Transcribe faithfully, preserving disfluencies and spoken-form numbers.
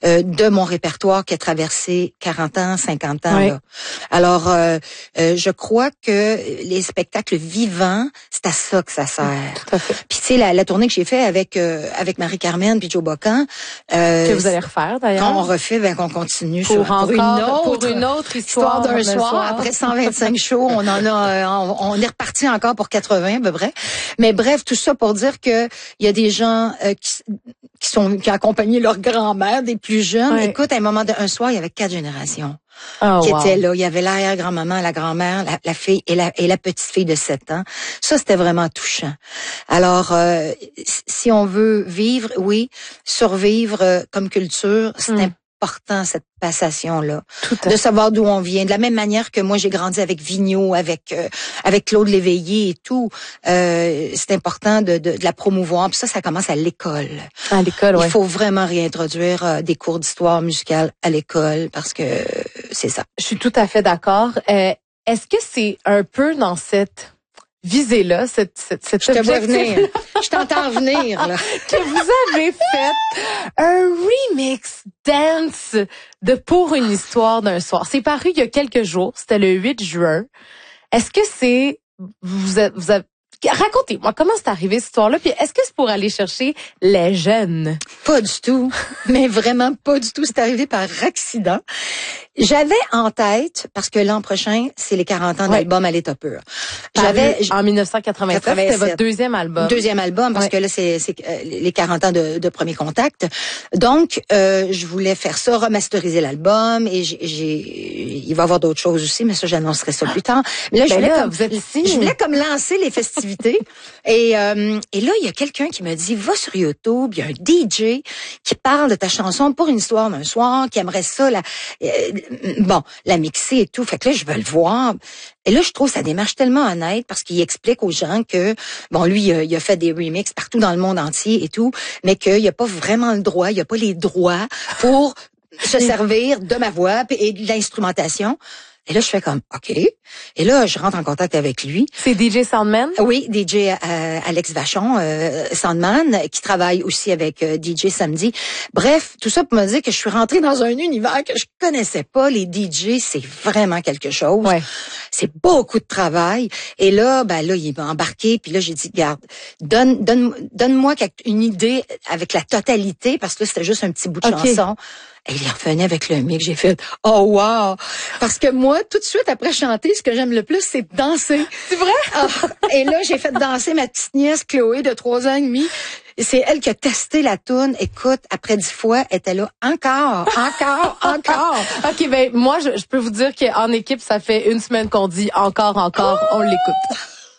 euh, de mon répertoire qui a traversé quarante ans, cinquante ans. Oui. Là. Alors, euh, euh, je crois que les spectacles vivants, c'est à ça que ça sert. Tout à fait. Puis tu sais, la, la tournée que j'ai fait avec euh, avec Marie-Carmen puis Joe Bocan, euh, que vous allez refaire d'ailleurs. Quand on refait, ben qu'on continue pour, sur, encore, pour une autre, pour une autre histoire, histoire d'un soir. soir. Après cent vingt-cinq shows, on en a, on, on est reparti encore pour quatre-vingts, à peu près. Mais bref, tout ça pour dire que il y a des gens euh, qui, qui sont qui ont accompagné leur grand-mère, des plus jeunes. Ouais. Écoute, à un moment, de, un soir, il y avait quatre générations. Oh, qui wow. étaient là. Il y avait l'arrière-grand-maman, la grand-mère, la, la fille et la, et la petite-fille de sept ans. Ça, c'était vraiment touchant. Alors, euh, si on veut vivre, oui, survivre euh, comme culture, c'est mm. important, cette passation-là. De savoir d'où on vient. De la même manière que moi, j'ai grandi avec Vigneault, avec euh, avec Claude Léveillé et tout. Euh, c'est important de, de, de la promouvoir. Puis ça, ça commence à l'école. À l'école, oui. Il faut vraiment réintroduire euh, des cours d'histoire musicale à l'école parce que euh, c'est ça. Je suis tout à fait d'accord. Euh, est-ce que c'est un peu dans cette visée-là, cette, cette, cette Je te vois venir. Je t'entends venir, là. Que vous avez fait un remix dance de Pour une histoire d'un soir. C'est paru il y a quelques jours. C'était le huit juin. Est-ce que c'est, vous avez, vous avez racontez-moi, comment c'est arrivé cette histoire-là? Puis est-ce que c'est pour aller chercher les jeunes? Pas du tout. Mais vraiment pas du tout. C'est arrivé par accident. J'avais en tête, parce que l'an prochain, c'est les quarante ans ouais. d'album à l'état pur. J'avais en dix-neuf cent quatre-vingt-sept, c'était votre deuxième album. Deuxième album, parce ouais. que là, c'est, c'est les quarante ans de, de Premier Contact. Donc, euh, je voulais faire ça, remasteriser l'album, et j'ai, j'ai il va y avoir d'autres choses aussi, mais ça, j'annoncerai ça plus tard. Mais là, je ben voulais là, comme, vous êtes ici. Je voulais comme lancer les festivités. et, euh, et là, il y a quelqu'un qui me dit, va sur YouTube, il y a un D J qui parle de ta chanson Pour une histoire d'un soir, qui aimerait ça, la, euh, bon, la mixer et tout. Fait que là, je veux le voir. Et là, je trouve sa démarche tellement honnête parce qu'il explique aux gens que, bon, lui, il a, il a fait des remixes partout dans le monde entier et tout, mais qu'il n'a pas vraiment le droit, il n'a pas les droits pour se servir de ma voix et de l'instrumentation. Et là, je fais comme, OK. Et là, je rentre en contact avec lui. C'est D J Soundman? Oui, D J euh, Alex Vachon, euh, Soundman, qui travaille aussi avec euh, D J Samedi. Bref, tout ça pour me dire que je suis rentrée dans un univers que je connaissais pas. Les D J, c'est vraiment quelque chose. Ouais. C'est beaucoup de travail. Et là, ben là, il m'a embarqué. Puis là, j'ai dit, regarde, donne, donne, donne-moi une idée avec la totalité, parce que là, c'était juste un petit bout de okay. chanson. Et il revenait avec le mic. J'ai fait, oh wow! Parce que moi, tout de suite après chanter, ce que j'aime le plus, c'est danser. C'est vrai? Ah, et là, j'ai fait danser ma petite nièce Chloé de trois ans et demi. C'est elle qui a testé la toune. Écoute, après dix fois, elle était là encore, encore, encore. OK, ben moi, je, je peux vous dire qu'en équipe, ça fait une semaine qu'on dit encore, encore, oh! On l'écoute.